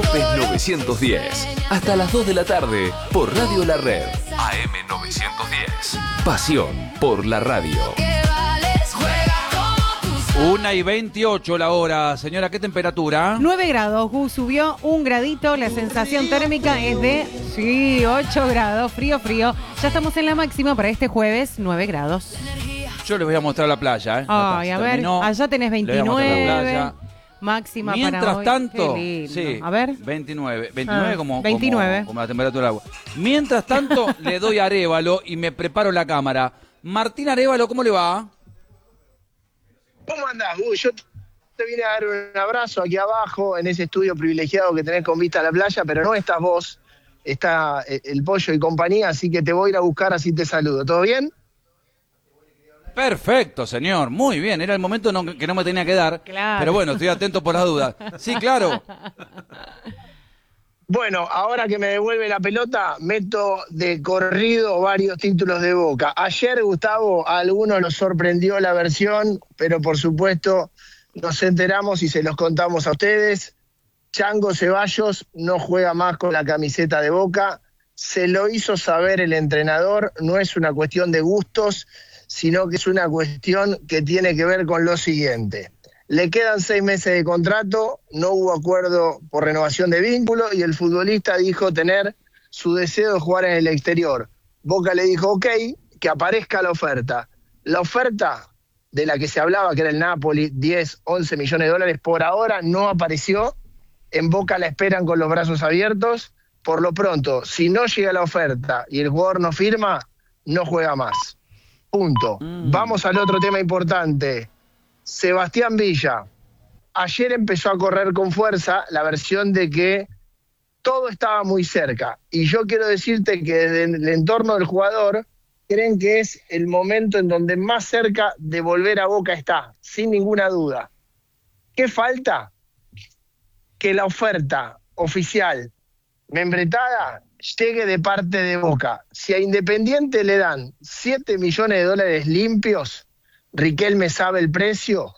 López 910. Hasta las 2 de la tarde por Radio La Red. AM 910. Pasión por la radio. 1:28 la hora. Señora, ¿qué temperatura? 9 grados. Subió un gradito. La sensación térmica es de 8 grados. Frío. Ya estamos en la máxima para este jueves, 9 grados. Yo les voy a mostrar la playa. Ay, a ver, allá tenés 29. Máxima Mientras para hoy. tanto, Qué lindo. sí, A ver. 29 como 29. como la temperatura del agua. Mientras tanto, le doy a Arévalo y me preparo la cámara. Martín Arévalo, ¿cómo le va? ¿Cómo andás, Gus? Yo te vine a dar un abrazo aquí abajo, en ese estudio privilegiado que tenés con vista a la playa, pero no estás vos, está el Pollo y compañía, así que te voy a ir a buscar, así te saludo. ¿Todo bien? Perfecto, señor. Muy bien. Era el momento que no me tenía que dar. Claro. Pero bueno, estoy atento por las dudas. Sí, claro. Bueno, ahora que me devuelve la pelota, meto de corrido varios títulos de Boca. Ayer, Gustavo, a algunos los sorprendió la versión, pero por supuesto nos enteramos y se los contamos a ustedes. Chango Ceballos no juega más con la camiseta de Boca. Se lo hizo saber el entrenador. No es una cuestión de gustos, sino que es una cuestión que tiene que ver con lo siguiente. Le quedan 6 meses de contrato, no hubo acuerdo por renovación de vínculo y el futbolista dijo tener su deseo de jugar en el exterior. Boca le dijo, ok, que aparezca la oferta. La oferta de la que se hablaba, que era el Napoli, 10, 11 millones de dólares, por ahora no apareció. En Boca la esperan con los brazos abiertos. Por lo pronto, si no llega la oferta y el jugador no firma, no juega más. Punto. Vamos al otro tema importante. Sebastián Villa. Ayer empezó a correr con fuerza la versión de que todo estaba muy cerca. Y yo quiero decirte que desde el entorno del jugador creen que es el momento en donde más cerca de volver a Boca está, sin ninguna duda. ¿Qué falta? Que la oferta oficial membretada llegue de parte de Boca. Si a Independiente le dan 7 millones de dólares limpios, Riquelme sabe el precio,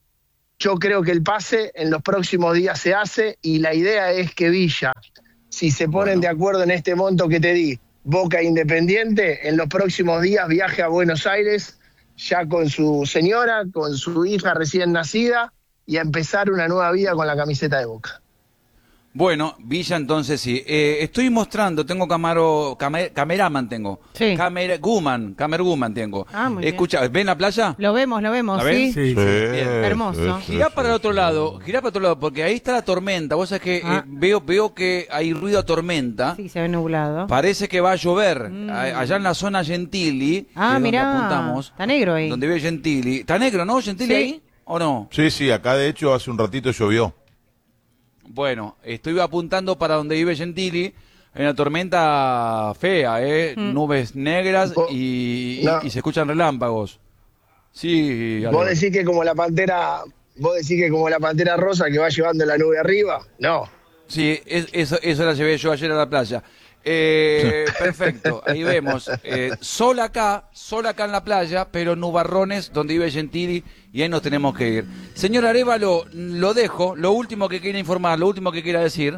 yo creo que el pase en los próximos días se hace y la idea es que Villa, si se ponen de acuerdo en este monto que te di, Boca e Independiente, en los próximos días viaje a Buenos Aires ya con su señora, con su hija recién nacida y a empezar una nueva vida con la camiseta de Boca. Bueno, Villa entonces sí. Estoy mostrando, tengo cameraman tengo. Sí. Camerguman tengo. Muy Escucha, bien. ¿ven la playa? Lo vemos, ¿La ven? sí. Bien. Hermoso. Girá para el otro lado, porque ahí está la tormenta. Vos sabés que veo que hay ruido a tormenta. Sí, se ve nublado. Parece que va a llover. Allá en la zona Gentili, mirá, apuntamos. está negro ahí. Donde vive Gentili. ¿Está negro, no, Gentili, Sí. ahí? ¿O no? Sí, acá de hecho hace un ratito llovió. Bueno, estoy apuntando para donde vive Gentili. Hay una tormenta fea, nubes negras y se escuchan relámpagos. Sí. ¿Vos decís que como la pantera rosa que va llevando la nube arriba? No. Sí, eso la llevé yo ayer a la playa. Perfecto, ahí vemos. Sol acá en la playa, pero nubarrones donde vive Gentili y ahí nos tenemos que ir. Señor Arévalo, lo dejo. Lo último que quiera informar, lo último que quiera decir.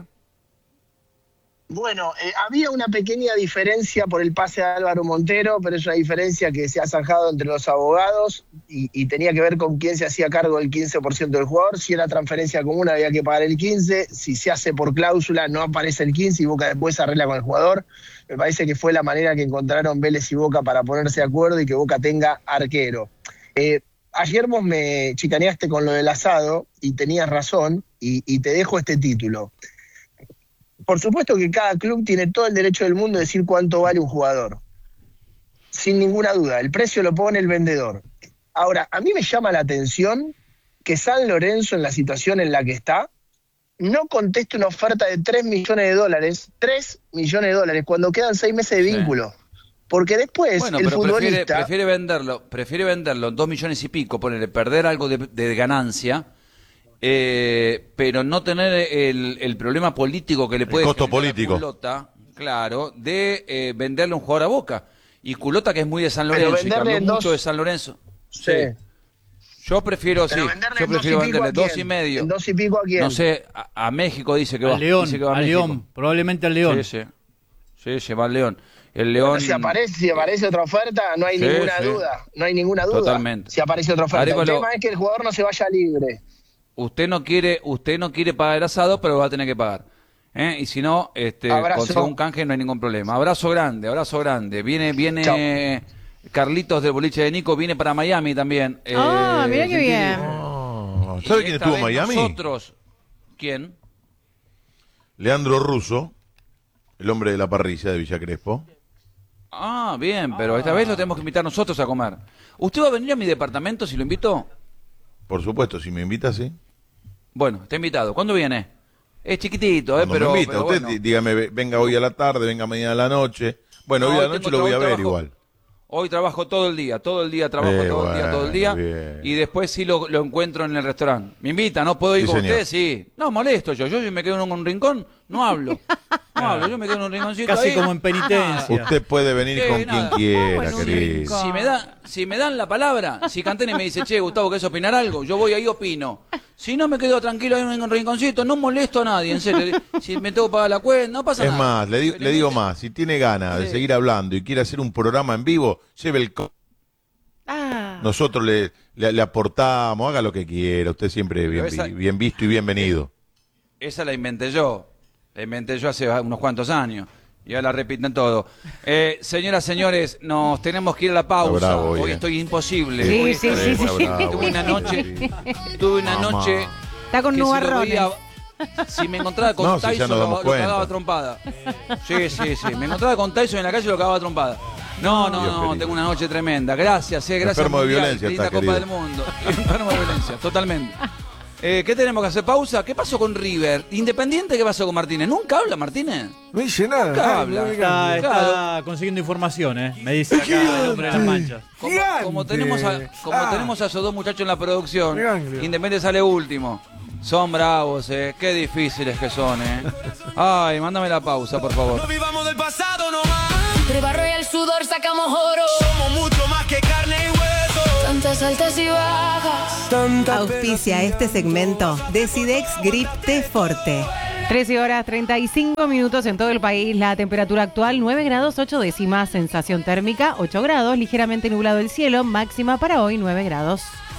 Bueno, había una pequeña diferencia por el pase de Álvaro Montero, pero es una diferencia que se ha zanjado entre los abogados y tenía que ver con quién se hacía cargo del 15% del jugador. Si era transferencia común había que pagar el 15%, si se hace por cláusula no aparece el 15% y Boca después se arregla con el jugador. Me parece que fue la manera que encontraron Vélez y Boca para ponerse de acuerdo y que Boca tenga arquero. Ayer vos me chicaneaste con lo del asado y tenías razón y te dejo este título. Por supuesto que cada club tiene todo el derecho del mundo de decir cuánto vale un jugador. Sin ninguna duda, el precio lo pone el vendedor. Ahora, a mí me llama la atención que San Lorenzo, en la situación en la que está, no conteste una oferta de 3 millones de dólares, 3 millones de dólares, cuando quedan 6 meses de vínculo. Porque después el futbolista... Prefiere venderlo en 2 millones y pico, perder algo de ganancia, pero no tener el problema político que le puede costo político. Culota, claro, de venderle un jugador a Boca. Y Culota, que es muy de San Lorenzo, y que habló mucho de San Lorenzo. Sí. Yo prefiero, sí, Pero venderle yo en dos y prefiero pico venderle a 2,5. ¿En 2 y pico a quién? No sé, a México dice que va. Al León, Dice que va a al México. León, probablemente al León. Sí, sí. Sí, se va al León. El León. Bueno, si aparece otra oferta, no hay Sí, ninguna sí. duda. No hay ninguna duda. Totalmente. Si aparece otra oferta. Arévalo. El tema es que el jugador no se vaya libre. Usted no quiere pagar el asado, pero lo va a tener que pagar. Y si no, Abrazo. consigue un canje, no hay ningún problema. Abrazo grande, abrazo grande. Viene Carlitos del boliche de Nico, viene para Miami también. Mirá qué bien. ¿Sabe Y quién esta estuvo en vez Miami? Nosotros. ¿Quién? Leandro Russo, el hombre de la parrilla de Villa Crespo. Ah, bien, pero esta vez lo tenemos que invitar nosotros a comer. ¿Usted va a venir a mi departamento si lo invito? Por supuesto, si me invita, sí. Bueno, está invitado. ¿Cuándo viene? Es chiquitito, Cuando pero. me invita, pero usted bueno. dígame, venga hoy a la tarde, venga mañana a la noche. Bueno, hoy a la noche lo voy a ver igual. Hoy trabajo todo el día trabajo todo el día. Bien. Y después sí lo encuentro en el restaurante. Me invita, ¿no puedo ir Sí, con señor. ustedes? Sí. No, molesto yo me quedo en un rincón, no hablo. No hablo, yo me quedo en un rinconcito Casi ahí. como en penitencia. Usted puede venir Sí, con nada. quien quiera, Bueno, un querido. rincón. Si me dan la palabra, si Cantene me dice, che, Gustavo, ¿querés opinar algo? Yo voy ahí opino. Si no, me quedo tranquilo ahí en un rinconcito, no molesto a nadie, en serio. Si me tengo que pagar la cuenta, no pasa Es nada. más, le digo más, si tiene ganas de Sí. seguir hablando y quiere hacer un programa en vivo, lleve el... Nosotros le aportamos, haga lo que quiera, usted siempre Pero esa- bien visto y bienvenido. Esa la inventé yo. La inventé yo hace unos cuantos años. Y ahora la repiten todo. Señoras, señores, nos tenemos que ir a la pausa. Está bravo, Hoy ¿eh? estoy imposible. Sí, Hoy sí, estoy- sí, sí. Tuve una noche. Tuve una Mamá. noche. Está con que si lo nubarrones. veía- Si me encontraba con No, si ya Tyson, nos damos lo cagaba cuenta. a trompada. Sí, sí, sí. Me encontraba con Tyson en la calle y lo cagaba a trompada. No, Dios no, querido. tengo una noche tremenda. Gracias, gracias. Enfermo de Mundial. violencia Linda está, Copa querido. del Mundo. Enfermo de violencia, totalmente. ¿Qué tenemos que hacer? ¿Pausa? ¿Qué pasó con River? ¿Independiente qué pasó con Martínez? ¿Nunca habla Martínez? No dice nada. Nunca habla. Está consiguiendo información, Me dice acá el hombre de las manchas. Como tenemos a esos dos muchachos en la producción, Gigante. Independiente sale último. Son bravos, qué difíciles que son, Ay, mándame la pausa, por favor. No vivamos del pasado nomás. Entre barro y el sudor sacamos oro. Somos mucho más que carne y hueso. Tantas altas y bajas. Auspicia este segmento Decidex Grip T Forte. 13:35 en todo el país. La temperatura actual 9 grados 8 décimas. Sensación térmica 8 grados. Ligeramente nublado el cielo. Máxima para hoy 9 grados.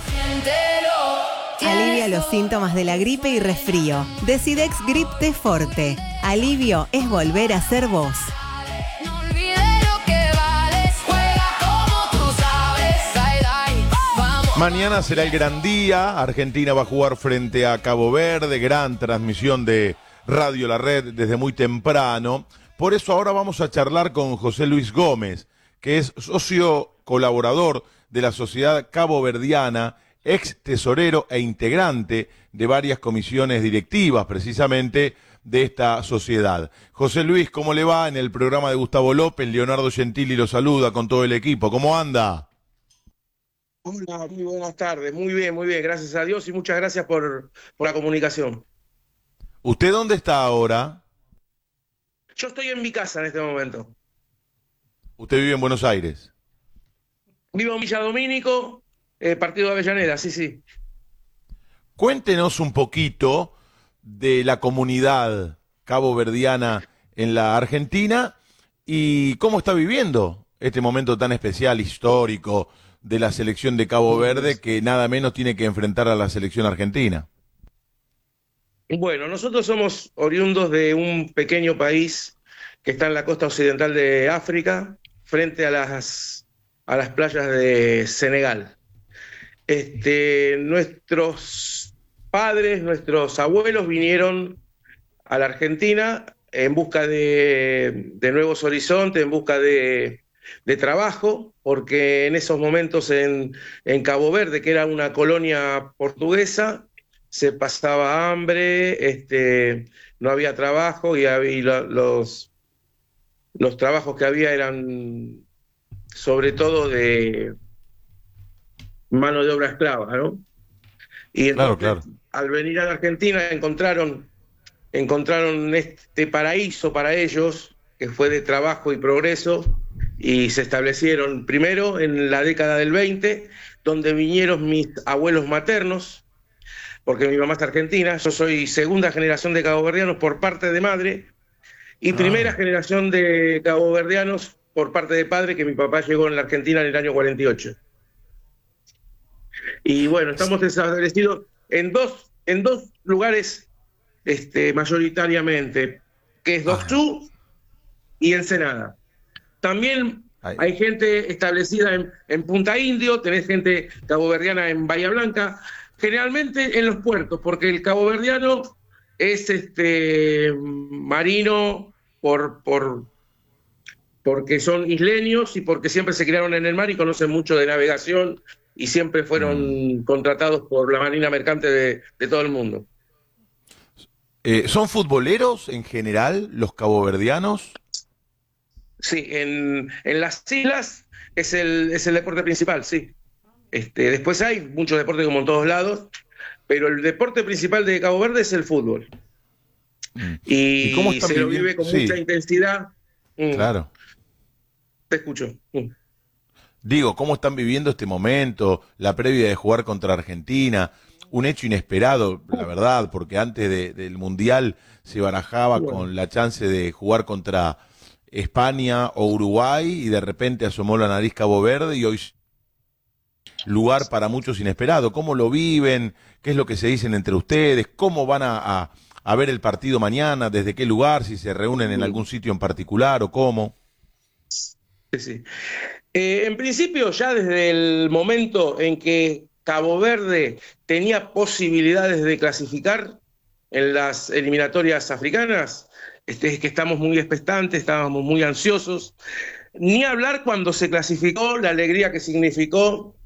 Alivia los síntomas de la gripe y resfrío. Decidex Grip T Forte. Alivio es volver a ser vos. No olvides lo que vales. Juega como tú sabes. Vamos. Mañana será el gran día. Argentina va a jugar frente a Cabo Verde. Gran transmisión de Radio La Red desde muy temprano. Por eso ahora vamos a charlar con José Luis Gómez, que es socio colaborador de la Sociedad Caboverdiana, ex tesorero e integrante de varias comisiones directivas precisamente de esta sociedad. José Luis, ¿cómo le va? En el programa de Gustavo López, Leonardo Gentili lo saluda con todo el equipo. ¿Cómo anda? Hola, muy buenas tardes. Muy bien, gracias a Dios y muchas gracias por la comunicación. ¿Usted dónde está ahora? Yo estoy en mi casa en este momento. Usted vive en Buenos Aires. Vivo en Villa Domínico, partido de Avellaneda, sí. Cuéntenos un poquito de la comunidad caboverdiana en la Argentina y cómo está viviendo este momento tan especial, histórico, de la selección de Cabo Verde, que nada menos tiene que enfrentar a la selección argentina. Bueno, nosotros somos oriundos de un pequeño país que está en la costa occidental de África, frente a las playas de Senegal. Nuestros padres, nuestros abuelos vinieron a la Argentina en busca de nuevos horizontes, en busca de trabajo, porque en esos momentos en Cabo Verde, que era una colonia portuguesa, se pasaba hambre, no había trabajo y los trabajos que había eran sobre todo de mano de obra esclava, ¿no? Y entonces, Claro. al venir a la Argentina encontraron este paraíso para ellos, que fue de trabajo y progreso, y se establecieron primero en la década del 20, donde vinieron mis abuelos maternos, porque mi mamá es argentina, yo soy segunda generación de caboverdianos por parte de madre y primera generación de caboverdianos por parte de padre, que mi papá llegó en la Argentina en el año 48. Y bueno, estamos establecidos en dos lugares mayoritariamente, que es Docsú y Ensenada. También hay gente establecida en Punta Indio, tenés gente caboverdiana en Bahía Blanca, generalmente en los puertos, porque el caboverdiano es marino porque son isleños y porque siempre se criaron en el mar y conocen mucho de navegación y siempre fueron contratados por la marina mercante de todo el mundo. ¿Son futboleros en general los caboverdianos? Sí, en las islas es el deporte principal, sí. Después hay muchos deportes como en todos lados, pero el deporte principal de Cabo Verde es el fútbol. Y cómo se lo vive con mucha intensidad. Claro. Te escucho. Digo, ¿cómo están viviendo este momento, la previa de jugar contra Argentina? Un hecho inesperado, la verdad, porque antes del Mundial se barajaba con la chance de jugar contra España o Uruguay y de repente asomó la nariz Cabo Verde y hoy lugar para muchos inesperado. ¿Cómo lo viven? ¿Qué es lo que se dicen entre ustedes? ¿Cómo van a ver el partido mañana? ¿Desde qué lugar? ¿Si se reúnen en algún sitio en particular o cómo? Sí. En principio, ya desde el momento en que Cabo Verde tenía posibilidades de clasificar en las eliminatorias africanas, es que estamos muy expectantes, estábamos muy ansiosos. Ni hablar cuando se clasificó, la alegría que significó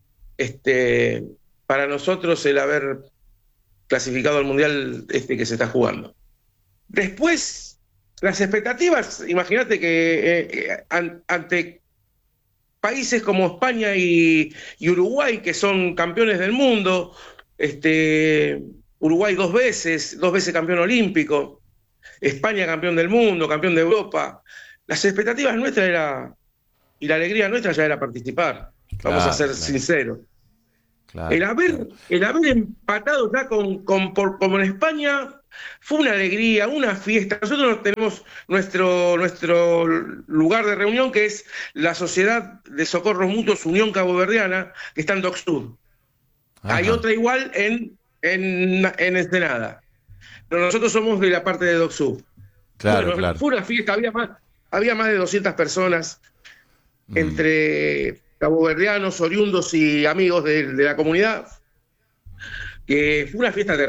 para nosotros el haber clasificado al Mundial que se está jugando. Después, las expectativas, imagínate que ante países como España y Uruguay, que son campeones del mundo, Uruguay dos veces campeón olímpico, España campeón del mundo, campeón de Europa, las expectativas nuestras y la alegría nuestra ya era participar, vamos a ser sinceros. Claro, el haber empatado ya como en España fue una alegría, una fiesta. Nosotros tenemos nuestro lugar de reunión, que es la Sociedad de Socorros Mutuos Unión Caboverdiana, que está en Docsud. Hay otra igual en Ensenada. Pero nosotros somos de la parte de Docsud. Claro. Fue una fiesta, había más de 200 personas entre caboverdianos, oriundos y amigos de la comunidad, que fue una fiesta terrible.